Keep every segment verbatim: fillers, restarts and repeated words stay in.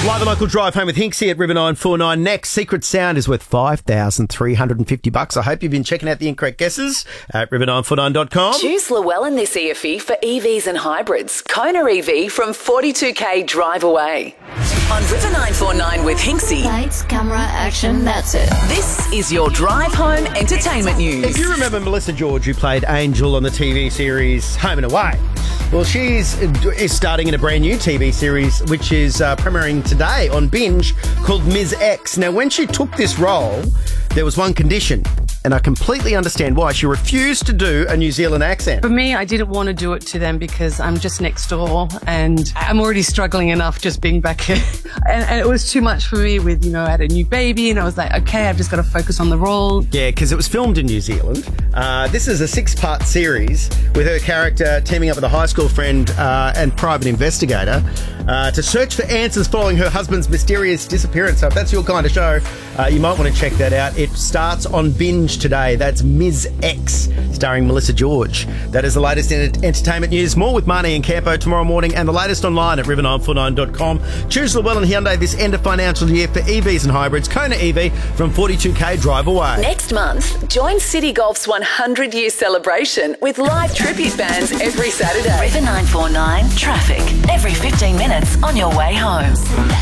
Live the local drive home with Hinksy at River nine four nine. Next, Secret Sound is worth five thousand three hundred fifty bucks. I hope you've been checking out the incorrect guesses at river nine four nine dot com. Choose Llewellyn this E F E for E Vs and hybrids. Kona E V from forty-two K drive away. On River nine four nine with Hinksy. Lights, camera, action, that's it. This is your drive home entertainment news. If you remember Melissa George, who played Angel on the T V series Home and Away, well, she's is starting in a brand new T V series, which is uh, premiering today on Binge, called Miz X. Now, when she took this role, there was one condition, and I completely understand why. She refused to do a New Zealand accent. For me, I didn't want to do it to them because I'm just next door and I'm already struggling enough just being back here. And, and it was too much for me with, you know, I had a new baby and I was like, okay, I've just got to focus on the role. Yeah, because it was filmed in New Zealand. Uh, this is a six-part series with her character teaming up with a high school friend uh, and private investigator uh, to search for answers following her husband's mysterious disappearance. So if that's your kind of show, uh, you might want to check that out. It starts on Binge today. That's Miz X, starring Melissa George. That is the latest in entertainment news. More with Marnie and Campo tomorrow morning, and the latest online at river nine four nine dot com. Choose Llewellyn Hyundai this end of financial year for E Vs and hybrids. Kona E V from forty-two K drive away. Next month, join City Golf's one hundred year celebration with live tribute bands every Saturday. River nine four nine traffic every fifteen minutes on your way home.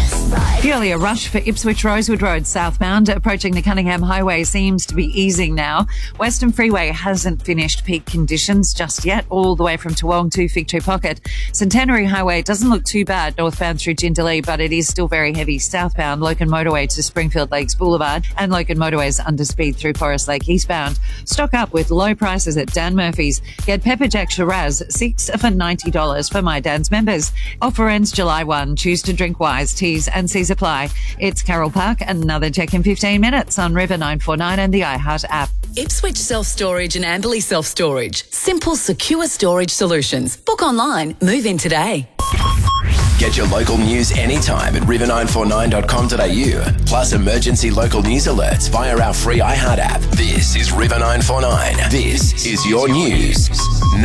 Purely a rush for Ipswich Rosewood Road southbound. Approaching the Cunningham Highway seems to be easing now. Western Freeway hasn't finished peak conditions just yet, all the way from Toowong to Fig Tree Pocket. Centenary Highway doesn't look too bad northbound through Jindalee, but it is still very heavy southbound. Logan Motorway to Springfield Lakes Boulevard and Logan Motorway's under speed through Forest Lake eastbound. Stock up with low prices at Dan Murphy's. Get Pepper Jack Shiraz, six for ninety dollars for My Dan's members. Offer ends July first. Choose to drink wise. T's and C's apply. It's Carol Park, another check in fifteen minutes on River nine four nine and the iHeart app. Ipswich Self-Storage and Amberley Self-Storage. Simple, secure storage solutions. Book online. Move in today. Get your local news anytime at river nine four nine dot com dot a u. Plus emergency local news alerts via our free iHeart app. This is River nine four nine. This is your news.